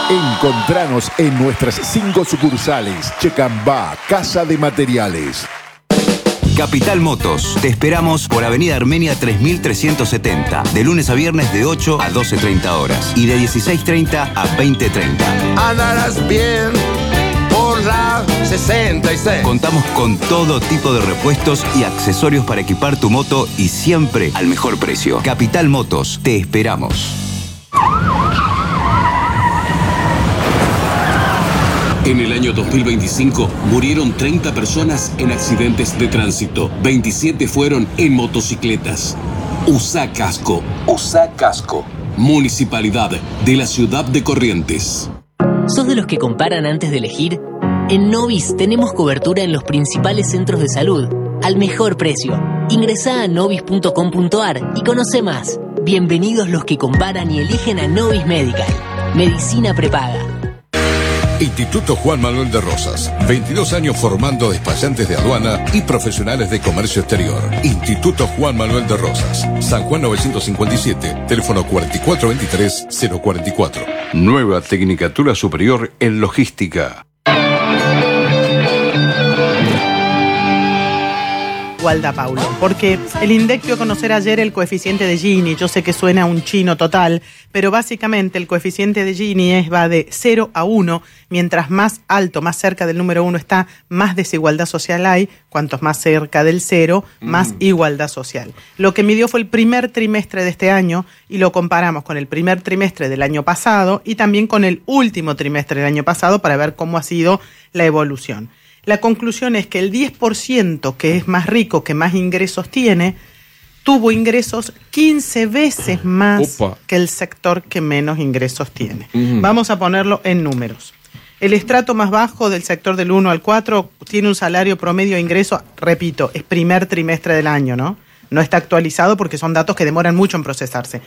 Encontranos en nuestras 5 sucursales. Checambá, Casa de Materiales. Capital Motos. Te esperamos por Avenida Armenia 3370. De lunes a viernes de 8 a 12:30 horas. Y de 16:30 a 20:30. Andarás bien por la 66. Contamos con todo tipo de repuestos y accesorios para equipar tu moto y siempre al mejor precio. Capital Motos. Te esperamos. En el año 2025 murieron 30 personas en accidentes de tránsito. 27 fueron en motocicletas. Usá casco. Usá casco. Municipalidad de la Ciudad de Corrientes. ¿Sos de los que comparan antes de elegir? En Novis tenemos cobertura en los principales centros de salud, al mejor precio. Ingresá a novis.com.ar y conoce más. Bienvenidos los que comparan y eligen a Novis Medical. Medicina prepaga. Instituto Juan Manuel de Rosas. 22 años formando despachantes de aduana y profesionales de comercio exterior. Instituto Juan Manuel de Rosas. San Juan 957. Teléfono 4423-044. Nueva Tecnicatura Superior en Logística. Igualdad, Paulo, porque el INDEC dio a conocer ayer el coeficiente de Gini. Yo sé que suena un chino total, pero básicamente el coeficiente de Gini va de 0 a 1. Mientras más alto, más cerca del número 1 está, más desigualdad social hay. Cuantos más cerca del 0, más igualdad social. Lo que midió fue el primer trimestre de este año y lo comparamos con el primer trimestre del año pasado y también con el último trimestre del año pasado para ver cómo ha sido la evolución. La conclusión es que el 10% que es más rico, que más ingresos tiene, tuvo ingresos 15 veces más que el sector que menos ingresos tiene. Vamos a ponerlo en números. El estrato más bajo del sector del 1 al 4 tiene un salario promedio de ingreso, repito, es primer trimestre del año, ¿no? No está actualizado porque son datos que demoran mucho en procesarse.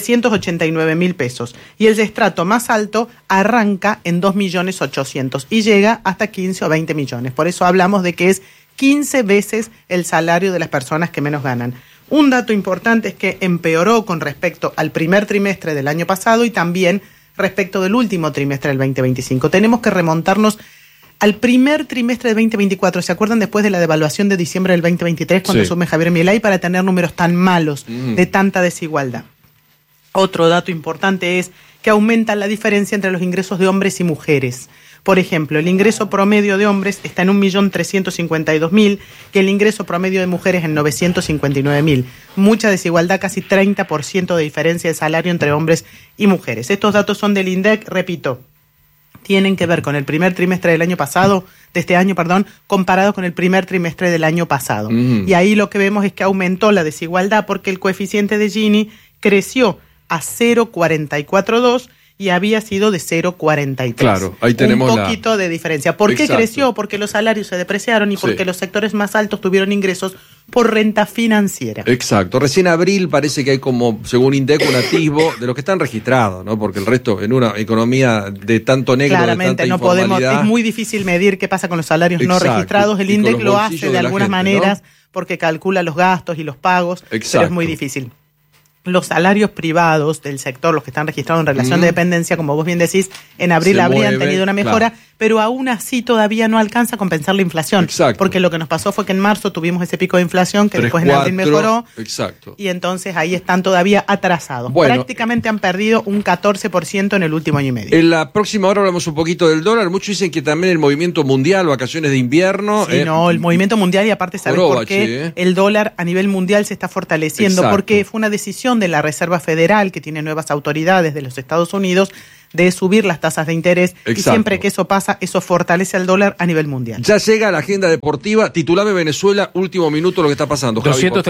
389.000 pesos. Y el de estrato más alto arranca en 2.800.000 y llega hasta 15 o 20 millones. Por eso hablamos de que es 15 veces el salario de las personas que menos ganan. Un dato importante es que empeoró con respecto al primer trimestre del año pasado y también respecto del último trimestre del 2025. Tenemos que remontarnos al primer trimestre de 2024, ¿se acuerdan después de la devaluación de diciembre del 2023 cuando asume Javier Milei para tener números tan malos de tanta desigualdad? Otro dato importante es que aumenta la diferencia entre los ingresos de hombres y mujeres. Por ejemplo, el ingreso promedio de hombres está en 1.352.000 y el ingreso promedio de mujeres en 959.000. Mucha desigualdad, casi 30% de diferencia de salario entre hombres y mujeres. Estos datos son del INDEC, repito, tienen que ver con el primer trimestre del año pasado, de este año, comparado con el primer trimestre del año pasado. Y ahí lo que vemos es que aumentó la desigualdad porque el coeficiente de Gini creció a 0,442 y había sido de 0,43. Claro, ahí tenemos un poquito de diferencia. ¿Por qué creció? Porque los salarios se depreciaron y porque los sectores más altos tuvieron ingresos por renta financiera. Exacto. Recién abril parece que hay como, según INDEC, un atisbo de los que están registrados, ¿no? Porque el resto, en una economía de tanto negro, claramente, de tanta no podemos, informalidad, es muy difícil medir qué pasa con los salarios no registrados. El INDEC lo hace de algunas maneras, ¿no? Porque calcula los gastos y los pagos, pero es muy difícil. Los salarios privados del sector, los que están registrados en relación de dependencia, como vos bien decís, en abril habrían tenido una mejora, pero aún así todavía no alcanza a compensar la inflación. Porque lo que nos pasó fue que en marzo tuvimos ese pico de inflación que después en abril mejoró. Y entonces ahí están todavía atrasados. Prácticamente han perdido un 14% en el último año y medio. En la próxima hora hablamos un poquito del dólar. Muchos dicen que también el movimiento mundial, vacaciones de invierno. Sí, no, el movimiento mundial, y aparte, ¿sabes por qué? El dólar a nivel mundial se está fortaleciendo, porque fue una decisión de la Reserva Federal, que tiene nuevas autoridades de los Estados Unidos, de subir las tasas de interés. Y siempre que eso pasa, eso fortalece al dólar a nivel mundial. Ya llega la agenda deportiva. Titulame Venezuela, último minuto, lo que está pasando.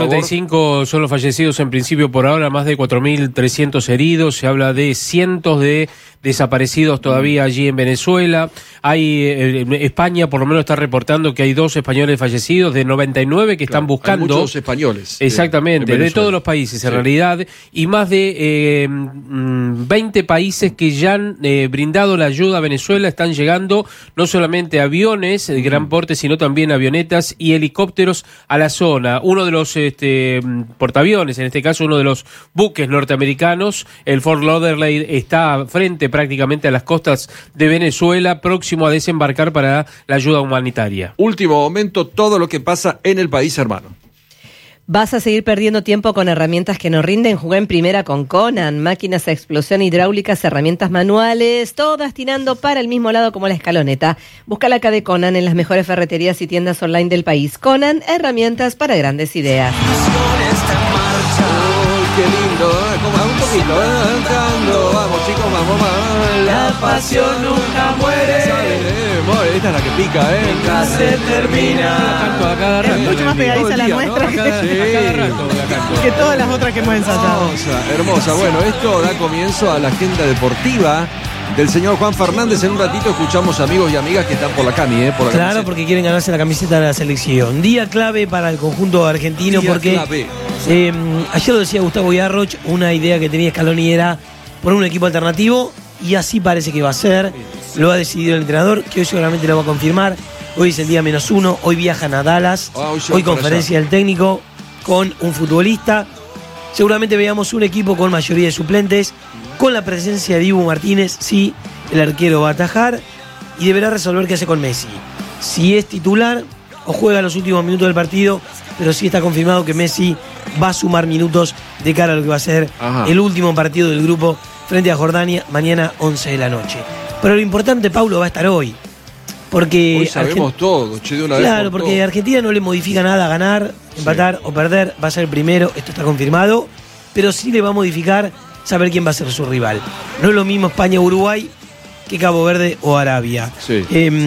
235 son los fallecidos en principio por ahora, más de 4.300 heridos. Se habla de cientos de desaparecidos todavía allí en Venezuela. Hay España por lo menos está reportando que hay 2 españoles fallecidos de 99 que están buscando. Hay muchos españoles. Exactamente, de todos los países en realidad, y más de 20 países que ya han brindado la ayuda a Venezuela. Están llegando no solamente aviones de gran porte, sino también avionetas y helicópteros a la zona. Uno de los portaaviones, en este caso uno de los buques norteamericanos, el Fort Lauderdale, está frente prácticamente a las costas de Venezuela, próximo a desembarcar para la ayuda humanitaria. Último momento, todo lo que pasa en el país, hermano. ¿Vas a seguir perdiendo tiempo con herramientas que no rinden? Jugá en primera con Conan. Máquinas a explosión hidráulicas, herramientas manuales, todas tirando para el mismo lado como la escaloneta. Busca la K de Conan en las mejores ferreterías y tiendas online del país. Conan, herramientas para grandes ideas. Qué lindo, como un poquito, cantando, vamos chicos, vamos. La pasión nunca muere. Esta es la que pica, nunca se termina. Canto a cada rato. Es mucho más pegadiza la nuestra a cada rato que todas las otras que hemos ensayado. Hermosa. Bueno, esto da comienzo a la agenda deportiva del señor Juan Fernández. En un ratito escuchamos amigos y amigas que están por la cami, por la claro, camiseta. porque quieren ganarse la camiseta de la selección. Día clave para el conjunto argentino. Día porque clave. Ayer lo decía Gustavo Yarroch, una idea que tenía Scaloni era por un equipo alternativo, y así parece que va a ser. Lo ha decidido el entrenador, que hoy seguramente lo va a confirmar. Hoy es el día -1, hoy viajan a Dallas, hoy conferencia del técnico con un futbolista. Seguramente veamos un equipo con mayoría de suplentes, con la presencia de Dibu Martínez. Sí, el arquero va a atajar y deberá resolver qué hace con Messi. Si es titular o juega los últimos minutos del partido, pero sí está confirmado que Messi va a sumar minutos de cara a lo que va a ser el último partido del grupo frente a Jordania, mañana 11 de la noche. Pero lo importante, Paulo, va a estar hoy. Porque hoy sabemos todo, de una vez. Claro, porque todo. Argentina no le modifica nada, ganar, empatar o perder, va a ser el primero, esto está confirmado, pero sí le va a modificar saber quién va a ser su rival. No es lo mismo España o Uruguay que Cabo Verde o Arabia. Sí.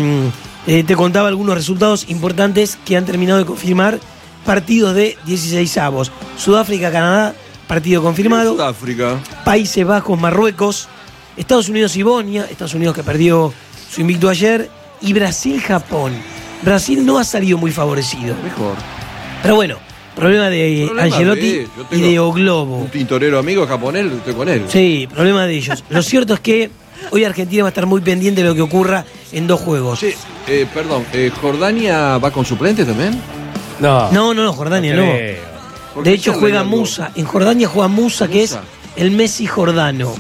Te contaba algunos resultados importantes que han terminado de confirmar partidos de 16avos. Sudáfrica, Canadá, partido confirmado. Sudáfrica. Países Bajos, Marruecos. Estados Unidos y Bosnia. Estados Unidos que perdió su invicto ayer. Y Brasil, Japón. Brasil no ha salido muy favorecido. Mejor. Pero bueno, problema de Ancelotti y de O Globo. Un tintorero amigo japonés, estoy con él. Sí, problema de ellos. Lo cierto es que hoy Argentina va a estar muy pendiente de lo que ocurra en 2 juegos. Sí, perdón, ¿Jordania va con suplentes también? No, Jordania no. De hecho juega Musa. En Jordania juega Musa, que es el Messi jordano.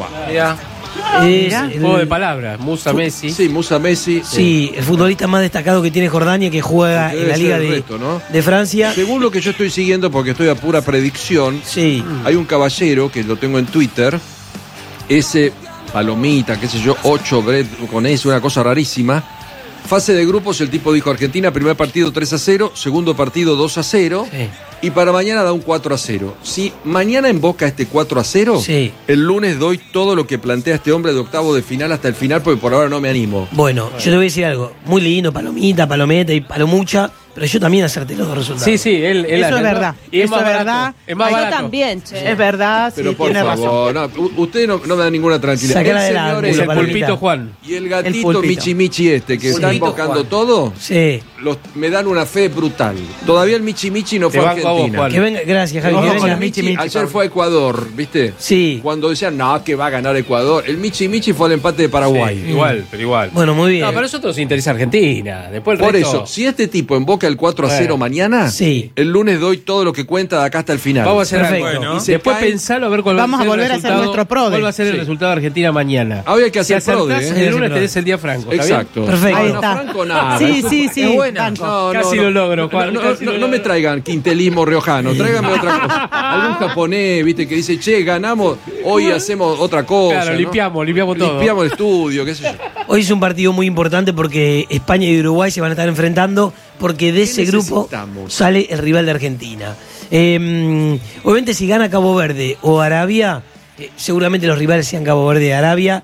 Es el juego de palabras, Musa Messi. Sí, Musa Messi. Sí, el futbolista más destacado que tiene Jordania, que juega en la Liga de Francia. Según lo que yo estoy siguiendo, porque estoy a pura predicción, hay un caballero que lo tengo en Twitter, ese palomita, qué sé yo, 8 bread con eso, una cosa rarísima. Fase de grupos, el tipo dijo Argentina, primer partido 3-0, segundo partido 2-0, y para mañana da un 4-0. Si mañana emboca este 4-0, el lunes doy todo lo que plantea este hombre de octavo de final hasta el final, porque por ahora no me animo. Bueno, yo te voy a decir algo, muy lindo, palomita, palometa y palomucha, pero yo también acerté los 2 resultados. Sí, él eso es verdad. Y eso es verdad. Es más barato. Yo también, che. Es verdad, pero sí, por tiene favor, razón. Usted no me da ninguna tranquilidad. El pulpito Juan. Y el gatito Michi este, que está invocando todo, me dan una fe brutal. Todavía el Michi no fue a Argentina. Que venga, gracias, Javi. Que venga Michi. Ayer fue a Ecuador, ¿viste? Sí. Cuando decían, no, que va a ganar Ecuador. El Michi fue al empate de Paraguay. Sí, igual. Bueno, muy bien. No, para nosotros nos interesa Argentina. Después el por resto... eso, si este tipo invoca el 4-0 mañana, el lunes doy todo lo que cuenta de acá hasta el final. Vamos a hacer perfecto. Algo. Y después pensalo a ver cuál vamos a volver a hacer nuestro PRODE. ¿Cuál va a ser el resultado de Argentina mañana? Había que hacer PRODE. El lunes tenés el día franco. Exacto. Perfecto. Ahí está. Franco, nada. Sí. Casi lo logro, Juan. No me traigan quintelismo riojano, tráiganme otra cosa. Algún japonés, viste, que dice, che, ganamos, hoy hacemos otra cosa. Claro, limpiamos todo. Limpiamos el estudio, qué sé yo. Hoy es un partido muy importante porque España y Uruguay se van a estar enfrentando, porque de ese grupo sale el rival de Argentina. Obviamente si gana Cabo Verde o Arabia, seguramente los rivales sean Cabo Verde y Arabia.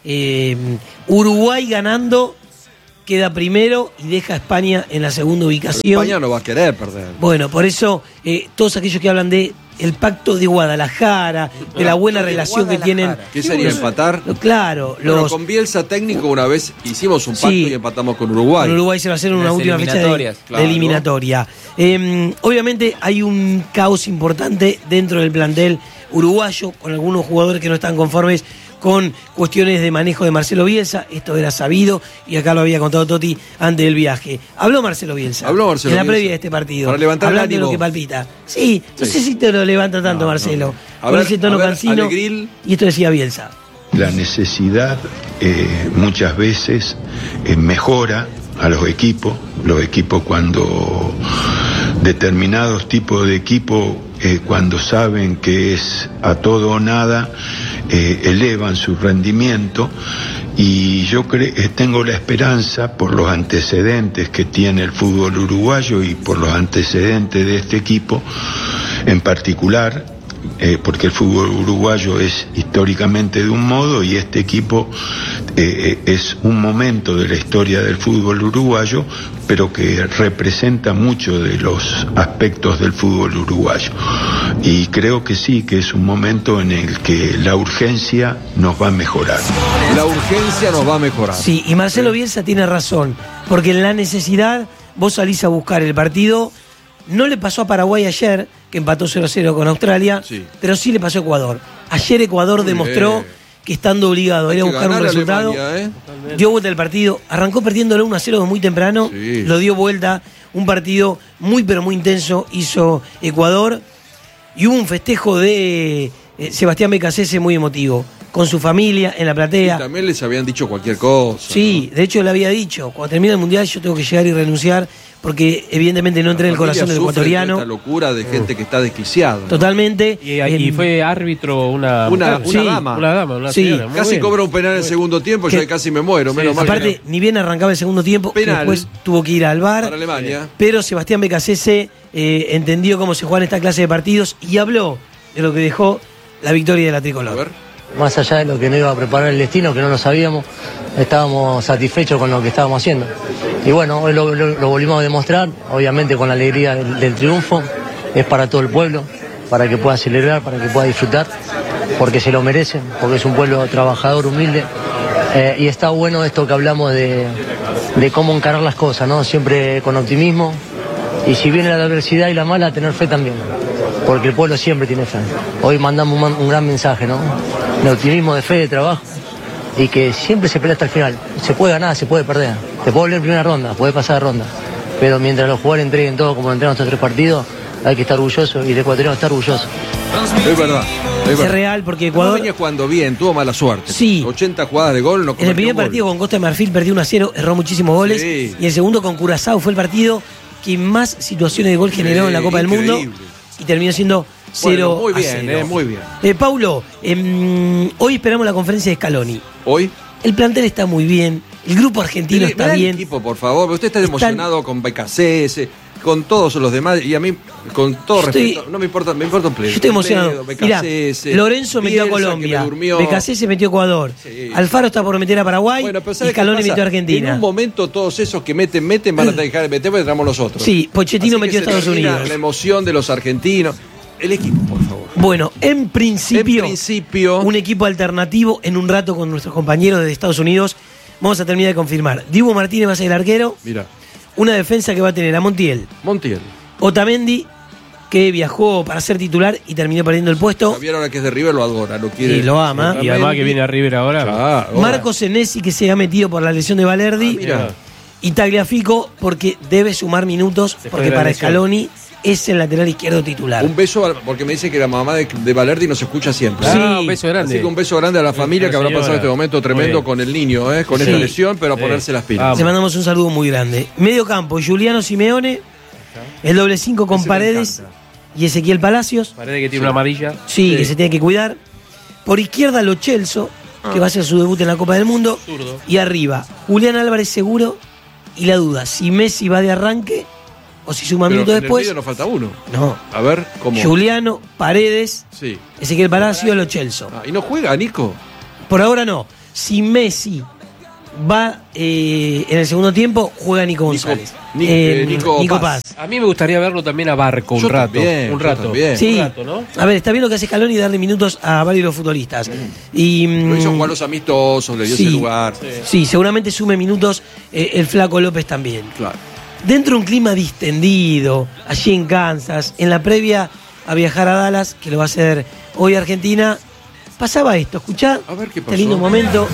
Uruguay ganando queda primero y deja a España en la segunda ubicación. Pero España no va a querer perder. Bueno, por eso todos aquellos que hablan de el pacto de Guadalajara, de la buena relación que tienen. ¿Qué sería empatar? Claro. Bueno, con Bielsa técnico una vez hicimos un pacto y empatamos con Uruguay. Con Uruguay se va a hacer una última fecha de eliminatoria. Obviamente hay un caos importante dentro del plantel uruguayo, con algunos jugadores que no están conformes con cuestiones de manejo de Marcelo Bielsa. Esto era sabido y acá lo había contado Totti antes del viaje. Habló Marcelo Bielsa. En la previa de este partido. Para levantar hablando el ánimo. de lo que palpita. Sí, no sé si te lo levanta tanto Marcelo. A Con ver, ese tono cansino. Y esto decía Bielsa. la necesidad muchas veces mejora a los equipos. Los equipos, cuando determinados tipos de equipos, cuando saben que es a todo o nada, elevan su rendimiento. Y yo tengo la esperanza, por los antecedentes que tiene el fútbol uruguayo y por los antecedentes de este equipo en particular, porque el fútbol uruguayo es históricamente de un modo y este equipo es un momento de la historia del fútbol uruguayo, pero que representa mucho de los aspectos del fútbol uruguayo. Y creo que sí, que es un momento en el que la urgencia nos va a mejorar. La urgencia nos va a mejorar. Sí, y Marcelo Bielsa tiene razón, porque en la necesidad vos salís a buscar el partido. No le pasó a Paraguay ayer, que empató 0-0 con Australia, pero sí le pasó a Ecuador. Ayer Ecuador demostró que estando obligado a ir a buscar un resultado, dio vuelta el partido, arrancó perdiéndolo 1-0 muy temprano, lo dio vuelta, un partido muy pero muy intenso hizo Ecuador, y hubo un festejo de Sebastián Becasese muy emotivo, con su familia en la platea. Y también les habían dicho cualquier cosa. Sí, ¿no? De hecho le había dicho, cuando termine el Mundial yo tengo que llegar y renunciar, porque evidentemente no entré en el corazón del ecuatoriano. Esta locura de gente que está desquiciada, ¿no? Totalmente. Y fue árbitro una dama. Una dama, una señora. Casi cobra un penal en el segundo tiempo, yo casi me muero. Menos mal. Aparte, ni bien arrancaba el segundo tiempo, después tuvo que ir al VAR. Para Alemania. Pero Sebastián Becasese entendió cómo se juegan esta clase de partidos y habló de lo que dejó la victoria de la tricolor. A ver. Más allá de lo que no iba a preparar el destino, que no lo sabíamos, estábamos satisfechos con lo que estábamos haciendo. Y bueno, hoy lo volvimos a demostrar, obviamente con la alegría del triunfo, es para todo el pueblo, para que pueda celebrar, para que pueda disfrutar, porque se lo merecen, porque es un pueblo trabajador, humilde, y está bueno esto que hablamos de cómo encarar las cosas, ¿no? Siempre con optimismo, y si viene la adversidad y la mala, tener fe también, porque el pueblo siempre tiene fe. Hoy mandamos un gran mensaje, ¿no? De optimismo, de fe, de trabajo, y que siempre se pelea hasta el final. Se puede ganar, se puede perder, te puede volver en primera ronda, puede pasar de ronda, pero mientras los jugadores entreguen todo como lo entregan estos 3 partidos, hay que estar orgulloso y el ecuatoriano está orgulloso. Es verdad. Es real, porque Ecuador venía jugando bien, tuvo mala suerte. Sí. 80 jugadas de gol, no. En el primer partido con Costa de Marfil perdió 1-0, erró muchísimos goles, Sí. y el segundo con Curazao fue el partido que más situaciones de gol generó en la Copa del Mundo, y terminó siendo 0-0. Muy bien, muy bien. Paulo, hoy esperamos la conferencia de Scaloni. ¿Hoy? El plantel está muy bien, el grupo argentino está Mirá bien. el equipo, por favor, usted está emocionado con Becasese, con todos los demás, y a mí, con todo respeto, no me importa un pleno. Yo estoy emocionado. Mirá, Lorenzo metió a Colombia, Becasese metió a Ecuador, Alfaro está por meter a Paraguay, y Scaloni metió a Argentina. En un momento todos esos que meten van a dejar de meter porque entramos nosotros. Sí, Pochettino metió a Estados termina Unidos. La emoción de los argentinos. El equipo, por favor. Bueno, en principio, un equipo alternativo en un rato con nuestros compañeros de Estados Unidos. Vamos a terminar de confirmar. Dibu Martínez va a ser el arquero. Mira. Una defensa que va a tener a Montiel. Otamendi, que viajó para ser titular y terminó perdiendo el puesto. Javier, ahora que es de River, lo adora, lo quiere. Y lo ama. Y además que viene a River ahora. Marcos Senesi, que se ha metido por la lesión de Valerdi. Y Tagliafico, porque debe sumar minutos, porque para Scaloni es el lateral izquierdo titular. Un beso, porque me dice que la mamá de Valerdi nos escucha siempre. Sí, un beso grande. Así que un beso grande a la familia que habrá pasado este momento tremendo con el niño, con esta lesión, pero a ponerse las pilas. Le mandamos un saludo muy grande. Medio campo, Juliano Simeone, el doble 5 con Paredes y Ezequiel Palacios. Paredes que tiene una amarilla. Sí, que se tiene que cuidar. Por izquierda, Lo Celso, que va a hacer su debut en la Copa del Mundo. Zurdo. Y arriba, Julián Álvarez seguro. Y la duda, si Messi va de arranque o si suma minutos después. En el medio nos falta uno. No. A ver, ¿cómo? Juliano, Paredes, Sí. Ezequiel Palacio, Lo Celso. ¿Y no juega, Nico? Por ahora no. Si Messi va en el segundo tiempo, juega Nico González. Nico Paz. A mí me gustaría verlo también a Barco un rato. También, un rato. Sí. Un rato, ¿no? A ver, está bien lo que hace Scaloni y darle minutos a varios de los futbolistas. Y, Lo hizo jugar los amistosos, le dio ese lugar. Sí, seguramente sume minutos el Flaco López también. Claro. Dentro de un clima distendido, allí en Kansas, en la previa a viajar a Dallas, que lo va a hacer hoy Argentina, pasaba esto. Escuchá A ver qué pasó. este lindo momento.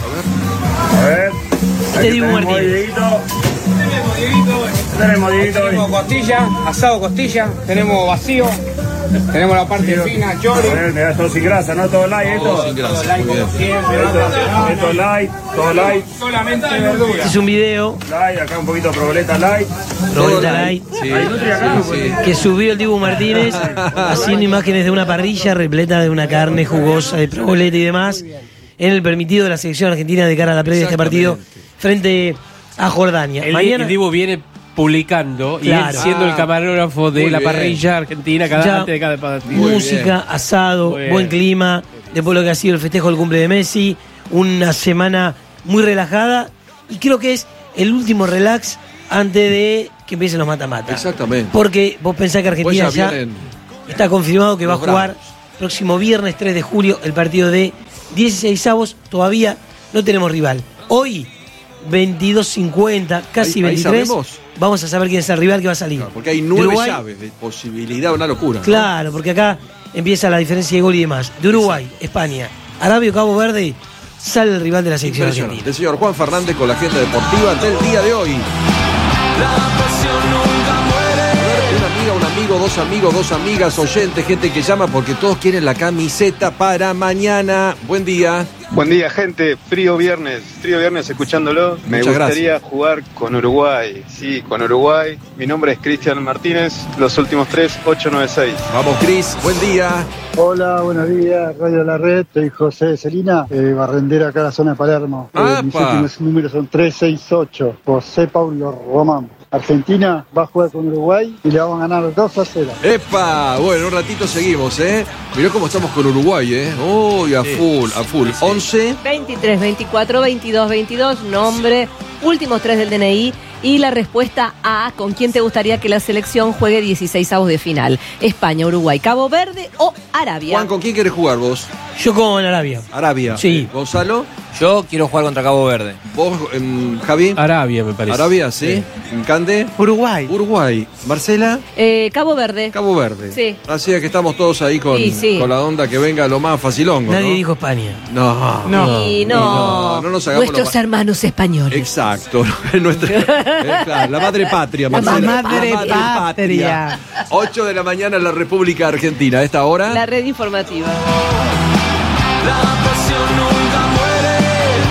A ver. Este Dibu Martínez. Tenemos costilla, asado costilla, tenemos vacío, Tenemos la parte fina, chori. Me da todo sin grasa, ¿no? Todo light esto. Todo sin grasa, muy bien. Esto light, todo light. Solamente verdura. Este es un video. Light, acá un poquito de proboleta light. Proboleta light. Sí, Que subió el Dibu Martínez haciendo imágenes de una parrilla repleta de una carne jugosa de proboleta y demás en el permitido de la selección argentina de cara a la previa de este partido frente a Jordania. El Dibu viene publicando y él siendo el camarógrafo de la parrilla argentina antes de cada partido. Música, asado, buen clima, después lo que ha sido el festejo del cumple de Messi, una semana muy relajada y creo que es el último relax antes de que empiecen los mata-mata. Exactamente. Porque vos pensás que Argentina pues ya está confirmado que va a jugar próximo viernes 3 de julio el partido de 16avos, todavía no tenemos rival. Hoy, 22:50, casi 23, vamos a saber quién es el rival que va a salir. Claro, porque hay 9 llaves de posibilidad, una locura. Claro, porque acá empieza la diferencia de gol y demás. De Uruguay, España, Arabia o Cabo Verde, sale el rival de la selección argentina. El señor Juan Fernández con la agenda deportiva del día de hoy. La pasión nunca muere. Una amiga, un amigo, dos amigos, dos amigas, oyentes, gente que llama porque todos quieren la camiseta para mañana. Buen día. Buen día, gente. Frío viernes escuchándolo. Me gustaría jugar con Uruguay. Sí, con Uruguay. Mi nombre es Cristian Martínez. Los últimos 3, 896. Vamos, Cris. Buen día. Hola, buenos días. Radio La Red. Soy José de Celina, barrendera acá en la zona de Palermo. Mis últimos números son 368. José Paulo Román. Argentina va a jugar con Uruguay y le vamos a ganar 2-0. ¡Epa! Bueno, un ratito seguimos, ¿eh? Mirá cómo estamos con Uruguay, ¿eh? Uy, a full. 11. 23, 24, 22, 22, nombre, últimos 3 del DNI y la respuesta A, ¿con quién te gustaría que la selección juegue 16avos de final? España, Uruguay, Cabo Verde o Arabia. Juan, ¿con quién querés jugar vos? Yo con Arabia. Arabia. Sí. ¿Gonzalo? Yo quiero jugar contra Cabo Verde. ¿Vos, Javi? Arabia, me parece. Arabia, sí. ¿Cande? Uruguay. ¿Marcela? Cabo Verde. Cabo Verde. Sí. Así es que estamos todos ahí con la onda que venga lo más facilongo. Nadie dijo España. No nos hagamos nuestros hermanos españoles. Exacto. Claro, la madre patria, Marcela. La madre patria. 8 de la mañana en la República Argentina. A esta hora. La red informativa. La pasión nunca muere.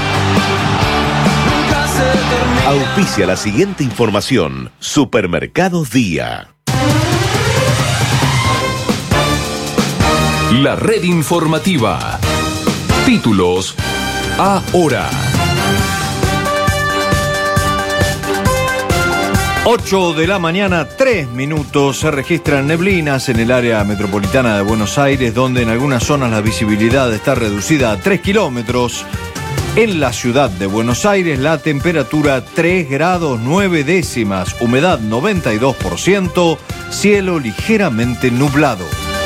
Nunca se termina. Auspicia la siguiente información. Supermercados Día. La red informativa. Títulos ahora. 8 de la mañana, 3 minutos. Se registran neblinas en el área metropolitana de Buenos Aires, donde en algunas zonas la visibilidad está reducida a 3 kilómetros. En la ciudad de Buenos Aires, la temperatura 3 grados 9 décimas, humedad 92%, cielo ligeramente nublado.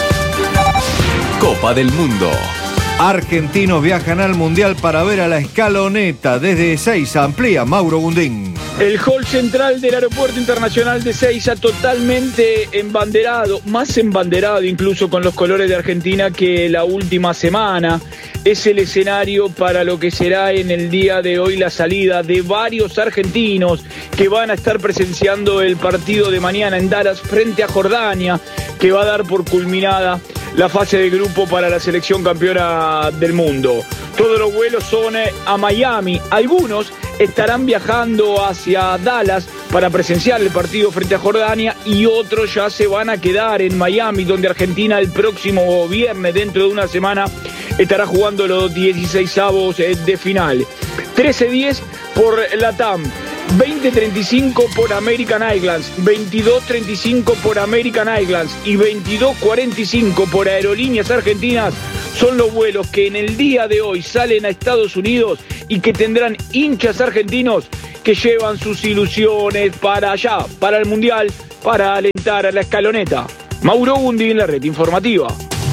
Copa del Mundo. Argentinos viajan al Mundial para ver a la Escaloneta. Desde Ezeiza amplía Mauro Gundín. El hall central del Aeropuerto Internacional de Ezeiza totalmente embanderado, más embanderado incluso con los colores de Argentina que la última semana. Es el escenario para lo que será en el día de hoy la salida de varios argentinos que van a estar presenciando el partido de mañana en Dallas frente a Jordania, que va a dar por culminada la fase de grupo para la selección campeona del mundo. Todos los vuelos son a Miami. Algunos estarán viajando hacia Dallas para presenciar el partido frente a Jordania y otros ya se van a quedar en Miami, donde Argentina el próximo viernes, dentro de una semana, estará jugando los 16avos de final. 13:10 por LATAM, 20:35 por American Airlines, 22:35 por American Airlines y 22:45 por Aerolíneas Argentinas son los vuelos que en el día de hoy salen a Estados Unidos y que tendrán hinchas argentinos que llevan sus ilusiones para allá, para el Mundial, para alentar a la Escaloneta. Mauro Gundín, la red informativa.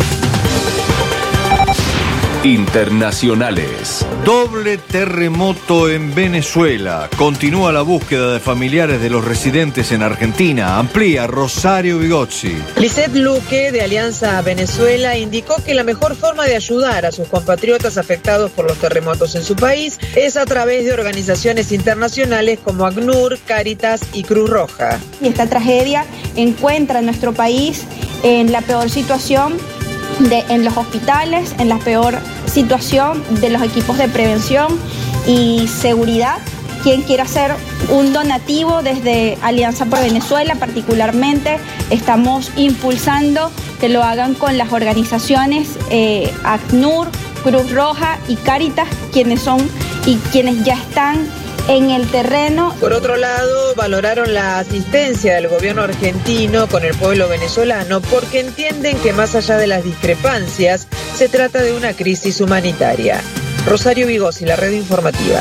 Internacionales. Doble terremoto en Venezuela. Continúa la búsqueda de familiares de los residentes en Argentina. Amplía Rosario Vigozzi. Lisette Luque, de Alianza Venezuela, indicó que la mejor forma de ayudar a sus compatriotas afectados por los terremotos en su país es a través de organizaciones internacionales como ACNUR, Cáritas y Cruz Roja. Y esta tragedia encuentra en nuestro país en la peor situación en los hospitales, en la peor situación de los equipos de prevención y seguridad. Quien quiera hacer un donativo desde Alianza por Venezuela, particularmente, estamos impulsando que lo hagan con las organizaciones ACNUR, Cruz Roja y Cáritas, quienes ya están en el terreno. Por otro lado, valoraron la asistencia del gobierno argentino con el pueblo venezolano porque entienden que más allá de las discrepancias, se trata de una crisis humanitaria. Rosario Vigosi, la red informativa.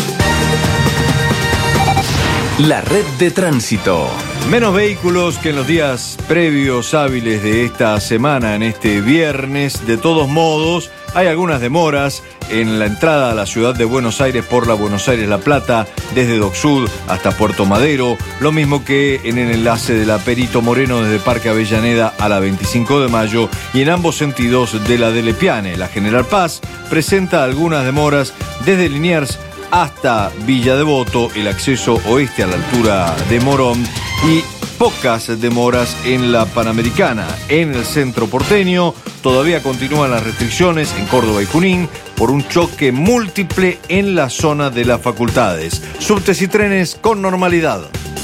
La red de tránsito. Menos vehículos que en los días previos hábiles de esta semana, en este viernes. De todos modos, hay algunas demoras en la entrada a la ciudad de Buenos Aires por la Buenos Aires-La Plata, desde Dock Sud hasta Puerto Madero, lo mismo que en el enlace de la Perito Moreno desde Parque Avellaneda a la 25 de mayo y en ambos sentidos de la de Lepiane. La General Paz presenta algunas demoras desde Liniers hasta Villa Devoto, el acceso oeste a la altura de Morón, y pocas demoras en la Panamericana. En el centro porteño todavía continúan las restricciones en Córdoba y Junín por un choque múltiple en la zona de las facultades. Subtes y trenes con normalidad.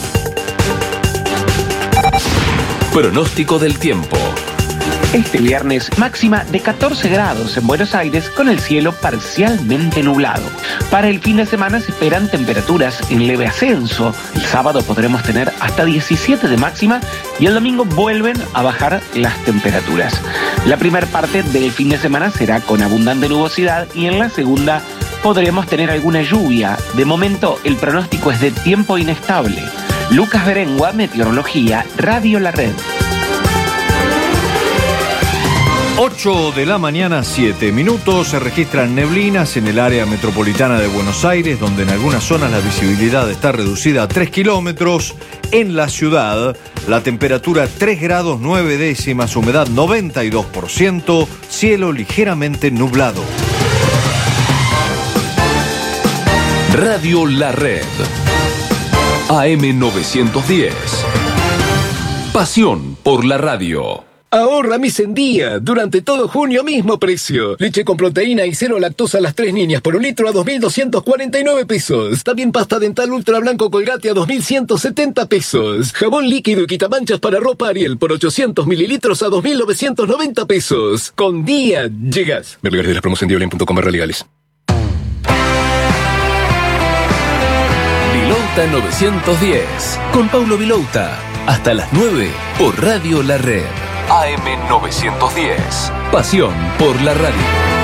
Pronóstico del tiempo. Este viernes, máxima de 14 grados en Buenos Aires con el cielo parcialmente nublado. Para el fin de semana se esperan temperaturas en leve ascenso. El sábado podremos tener hasta 17 de máxima y el domingo vuelven a bajar las temperaturas. La primera parte del fin de semana será con abundante nubosidad y en la segunda podremos tener alguna lluvia. De momento el pronóstico es de tiempo inestable. Lucas Berengua, Meteorología, Radio La Red. 8 de la mañana, 7 minutos. Se registran neblinas en el área metropolitana de Buenos Aires, donde en algunas zonas la visibilidad está reducida a 3 kilómetros. En la ciudad, la temperatura 3 grados 9 décimas, humedad 92%, cielo ligeramente nublado. Radio La Red. AM 910. Pasión por la radio. Ahorra Mis en Día. Durante todo junio, mismo precio. Leche con proteína y cero lactosa a las 3 niñas por un litro a 2.249 pesos. También pasta dental ultra blanco Colgate a 2.170 pesos. Jabón líquido y quitamanchas para ropa Ariel por 800 mililitros a 2.990 pesos. Con Día llegas. Ver lugares de las promos en diolin.com/legales. Vilouta 910. Con Paulo Vilouta. Hasta las 9 por Radio La Red. AM 910. Pasión por la radio.